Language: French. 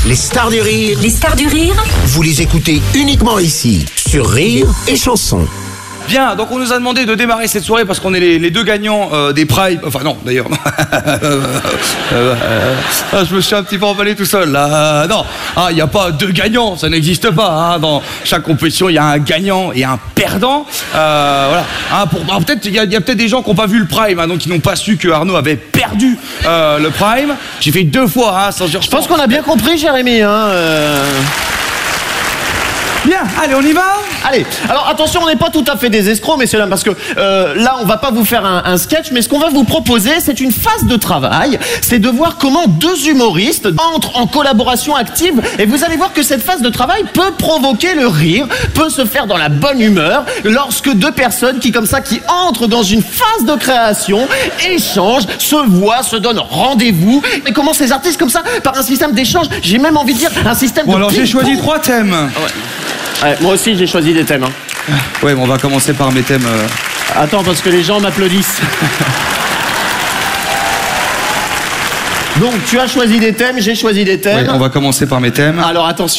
Les stars du rire, Les stars du rire, vous les écoutez uniquement ici, sur Rire et Chanson. Bien, donc on nous a demandé de démarrer cette soirée parce qu'on est les deux gagnants des Prime. Enfin non, d'ailleurs. Je me suis un petit peu emballé tout seul là. Non, il n'y a pas deux gagnants, ça n'existe pas. Hein. Dans chaque compétition, il y a un gagnant et un perdant. Voilà. Peut-être il y a peut-être des gens qui n'ont pas vu le Prime, hein, donc qui n'ont pas su que Arnaud avait perdu le Prime. J'ai fait 2 fois, hein, sans dire. Je pense qu'on a bien compris, Jérémy. Bien, allez, on y va. Allez, alors attention, on n'est pas tout à fait des escrocs, messieurs dames, parce que là, on va pas vous faire un sketch, mais ce qu'on va vous proposer, c'est une phase de travail. C'est de voir comment 2 humoristes entrent en collaboration active, et vous allez voir que cette phase de travail peut provoquer le rire, peut se faire dans la bonne humeur, lorsque 2 personnes qui entrent dans une phase de création, échangent, se voient, se donnent rendez-vous, et comment ces artistes comme ça, par un système d'échange, j'ai même envie de dire un système de... Bon, alors j'ai choisi 3 thèmes. Ouais, moi aussi, j'ai choisi des thèmes. Ouais, bon, on va commencer par mes thèmes. Attends, parce que les gens m'applaudissent. Donc, tu as choisi des thèmes, j'ai choisi des thèmes. Ouais, on va commencer par mes thèmes. Alors, attention.